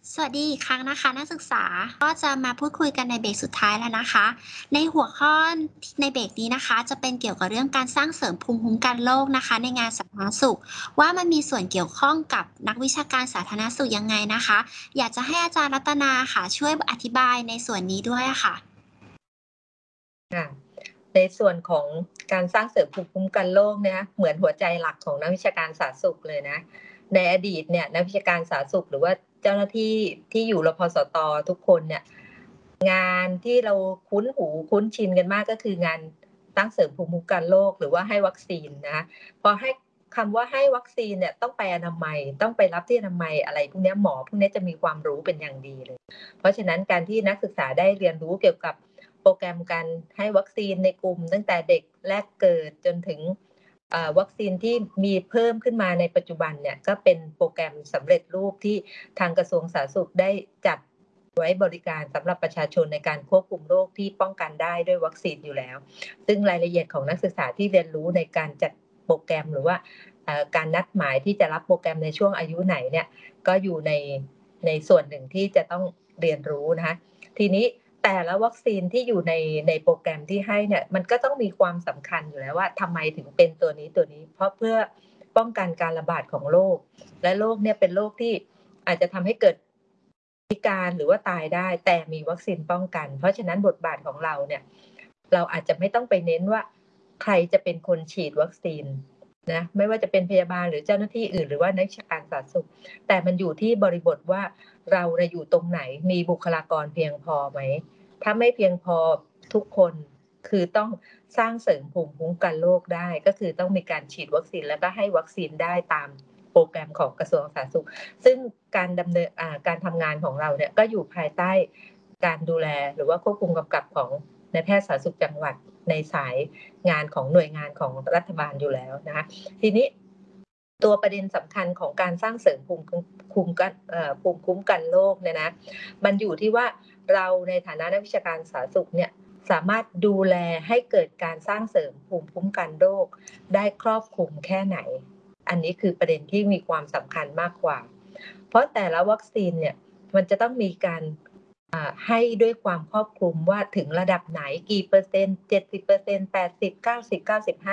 สวัสดีอีกครั้งนะคะนักศึกษาก็จะมาพูดคุยกันในเบรกสุดท้ายแล้วนะคะในหัวข้อในเบรกนี้นะคะจะเป็นเกี่ยวกับเรื่องการสร้างเสริมภูมิคุ้มกันโรคนะคะในงานสาธารณสุขว่ามันมีส่วนเกี่ยวข้องกับนักวิชาการสาธารณสุขยังไงนะคะอยากจะให้อาจารย์รัตนาค่ะช่วยอธิบายในส่วนนี้ด้วยอะค่ะค่ะในส่วนของการสร้างเสริมภูมิคุ้มกันโรคเนี่ยเหมือนหัวใจหลักของนักวิชาการสาธารณสุขเลยนะในอดีตเนี่ยนักวิชาการสาธารณสุขหรือว่าเจ้าหน้าที่ที่อยู่รพสตทุกคนเนี่ยงานที่เราคุ้นหูคุ้นชินกันมากก็คืองานสร้างเสริมภูมิคุ้มกันโรคหรือว่าให้วัคซีนนะพอให้คำว่าให้วัคซีนเนี่ยต้องไปอนามัยต้องไปรับที่อนามัยอะไรพวกนี้หมอพวกนี้จะมีความรู้เป็นอย่างดีเลยเพราะฉะนั้นการที่นักศึกษาได้เรียนรู้เกี่ยวกับโปรแกรมการให้วัคซีนในกลุ่มตั้งแต่เด็กแรกเกิดจนถึงวัคซีนที่มีเพิ่มขึ้นมาในปัจจุบันเนี่ยก็เป็นโปรแกรมสำเร็จรูปที่ทางกระทรวงสาธารณสุขได้จัดไว้บริการสำหรับประชาชนในการควบคุมโรคที่ป้องกันได้ด้วยวัคซีนอยู่แล้วซึ่งรายละเอียดของนักศึกษาที่เรียนรู้ในการจัดโปรแกรมหรือว่าการนัดหมายที่จะรับโปรแกรมในช่วงอายุไหนเนี่ยก็อยู่ในส่วนหนึ่งที่จะต้องเรียนรู้นะคะทีนี้แต่ละวัคซีนที่อยู่ในโปรแกรมที่ให้เนี่ยมันก็ต้องมีความสำคัญอยู่แล้วว่าทำไมถึงเป็นตัวนี้เพราะเพื่อป้องกันการระบาดของโรคและโรคเนี่ยเป็นโรคที่อาจจะทำให้เกิดพิการหรือว่าตายได้แต่มีวัคซีนป้องกันเพราะฉะนั้นบทบาทของเราเนี่ยเราอาจจะไม่ต้องไปเน้นว่าใครจะเป็นคนฉีดวัคซีนนะไม่ว่าจะเป็นพยาบาลหรือเจ้าหน้าที่อื่นหรือว่านักวิชาการสาธารณสุขแต่มันอยู่ที่บริบทว่าเราอยู่ตรงไหนมีบุคลากรเพียงพอไหม ถ้าไม่เพียงพอทุกคนคือต้องสร้างเสริมภูมิคุ้มกันโรคได้ก็คือต้องมีการฉีดวัคซีนแล้วก็ให้วัคซีนได้ตามโปรแกรมของกระทรวงสาธารณสุขซึ่งการดำเนินการทำงานของเราเนี่ยก็อยู่ภายใต้การดูแลหรือว่าควบคุมกำกับของนายแพทย์สาธารณสุขจังหวัดในสายงานของหน่วยงานของรัฐบาลอยู่แล้วนะคะทีนี้ตัวประเด็นสำคัญของการสร้างเสริมภูมิคุ้มกันโรคเนี่ยนะมันอยู่ที่ว่าเราในฐานะนักวิชาการสาธารณสุขเนี่ยสามารถดูแลให้เกิดการสร้างเสริมภูมิคุ้มกันโรคได้ครอบคลุมแค่ไหนอันนี้คือประเด็นที่มีความสำคัญมากกว่าเพราะแต่ละวัคซีนเนี่ยมันจะต้องมีการให้ด้วยความครอบคลุมว่าถึงระดับไหนกี่เปอร์เซ็นต์70% 80 90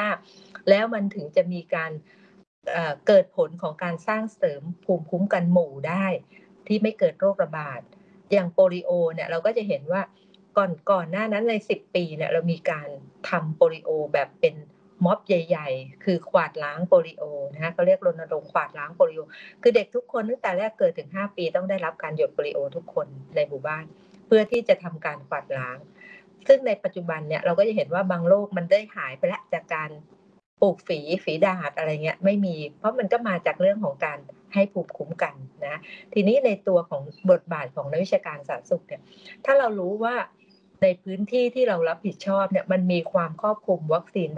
95แล้วมันถึงจะมีการเกิดผลของการสร้างเสริมภูมิคุ้มกันหมู่ได้ที่ไม่เกิดโรคระบาดอย่างโปลิโอเนี่ยเราก็จะเห็นว่าก่อนหน้านั้นใน10ปีเนี่ยเรามีการทำโปลิโอแบบเป็นม็อบใหญ่ๆคือขวาดล้างโปลิโอนะคะเขาเรียกรณรงค์ขวาดล้างโปลิโอคือเด็กทุกคนตั้งแต่แรกเกิดถึง5ปีต้องได้รับการหยดโปลิโอทุกคนในหมู่บ้านเพื่อที่จะทำการขวาดล้างซึ่งในปัจจุบันเนี่ยเราก็จะเห็นว่าบางโรคมันได้หายไปแล้วจากการปลูกฝีดาษอะไรเงี้ยไม่มีเพราะมันก็มาจากเรื่องของการให้ภูมิคุ้มกันนะทีนี้ในตัวของบทบาทของนักวิชาการสาธารณสุขเนี่ยถ้าเรารู้ว่าในพื้นที่ที่เรารับผิดชอบเนี่ยมันมีความครอบคลุมวัคซีน